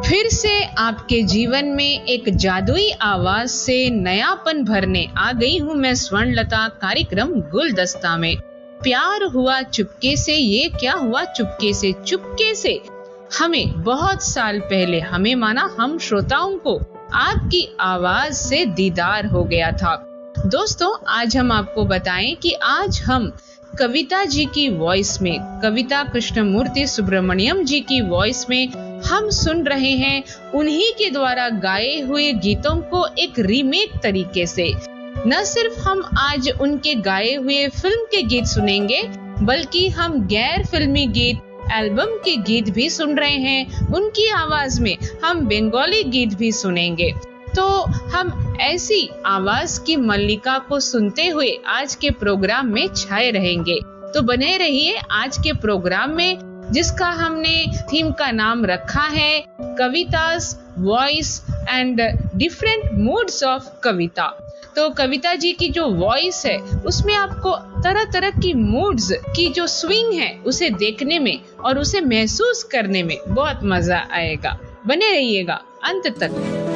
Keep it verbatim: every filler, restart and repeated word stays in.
फिर से आपके जीवन में एक जादुई आवाज से नयापन भरने आ गई हूँ मैं स्वर्णलता कार्यक्रम गुलदस्ता में। प्यार हुआ चुपके से, ये क्या हुआ चुपके से, चुपके से हमें बहुत साल पहले हमें माना हम श्रोताओं को आपकी आवाज से दीदार हो गया था। दोस्तों, आज हम आपको बताएं कि आज हम कविता जी की वॉइस में, कविता कृष्णमूर्ति सुब्रमण्यम जी की वॉइस में हम सुन रहे हैं उन्हीं के द्वारा गाए हुए गीतों को एक रीमेक तरीके से। न सिर्फ हम आज उनके गाए हुए फिल्म के गीत सुनेंगे, बल्कि हम गैर फिल्मी गीत, एल्बम के गीत भी सुन रहे हैं। उनकी आवाज में हम बंगाली गीत भी सुनेंगे। तो हम ऐसी आवाज की मल्लिका को सुनते हुए आज के प्रोग्राम में छाए रहेंगे। तो बने रहिए आज के प्रोग्राम में, जिसका हमने थीम का नाम रखा है कवितास voice and different moods of कविता। तो कविता जी की जो वॉइस है उसमें आपको तरह तरह की मूड्स की जो स्विंग है उसे देखने में और उसे महसूस करने में बहुत मजा आएगा। बने रहिएगा अंत तक।